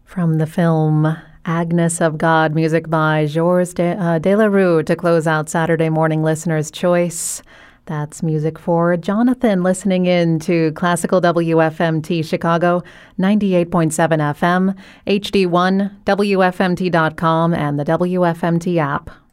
From the film Agnes of God, music by Georges de la Rue to close out Saturday morning listener's choice. That's music for Jonathan listening in to Classical WFMT Chicago, 98.7 FM, HD1, WFMT.com, and the WFMT app.